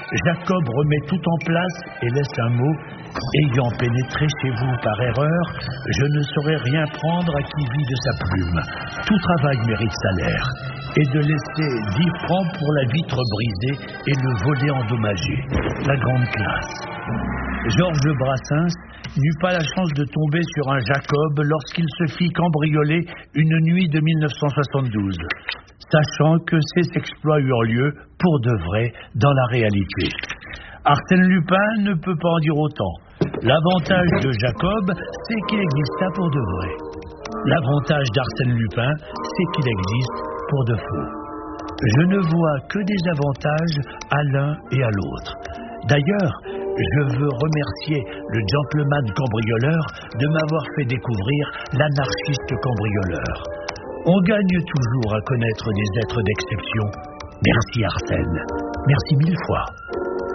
Jacob remet tout en place et laisse un mot. Ayant pénétré chez vous par erreur, je ne saurais rien prendre à qui vit de sa plume. Tout travail mérite salaire. Et de laisser 10 francs pour la vitre brisée et le volet endommagé. La grande classe. Georges Brassens n'eut pas la chance de tomber sur un Jacob lorsqu'il se fit cambrioler une nuit de 1972, sachant que ces exploits eurent lieu pour de vrai dans la réalité. Arsène Lupin ne peut pas en dire autant. L'avantage de Jacob, c'est qu'il exista pour de vrai. L'avantage d'Arsène Lupin, c'est qu'il existe pour de faux. Je ne vois que des avantages à l'un et à l'autre. D'ailleurs, je veux remercier le gentleman cambrioleur de m'avoir fait découvrir l'anarchiste cambrioleur. On gagne toujours à connaître des êtres d'exception. Merci Arsène. Merci 1000 fois.